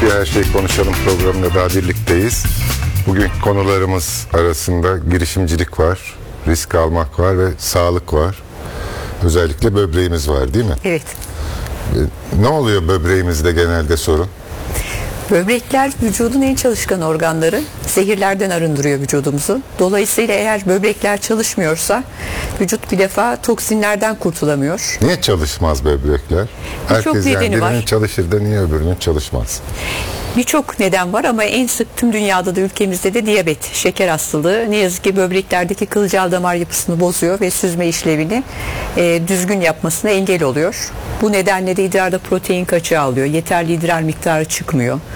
Radyo Her Şeyi Konuşalım programında daha birlikteyiz. Bugünkü konularımız arasında girişimcilik var, risk almak var ve sağlık var. Özellikle böbreğimiz var, değil mi? Evet. Ne oluyor böbreğimizde genelde sorun? Böbrekler vücudun en çalışkan organları. Zehirlerden arındırıyor vücudumuzu. Dolayısıyla eğer böbrekler çalışmıyorsa vücut bir defa toksinlerden kurtulamıyor. Niye çalışmaz böbrekler? Birçok Herkes nedeni birinin var. çalışır da niye öbürünün çalışmaz? Birçok neden var ama en sık tüm dünyada da ülkemizde de diyabet, şeker hastalığı. Ne yazık ki böbreklerdeki kılcal damar yapısını bozuyor ve süzme işlevini düzgün yapmasına engel oluyor. Bu nedenle de idrarda protein kaçağı alıyor. Yeterli idrar miktarı çıkmıyor.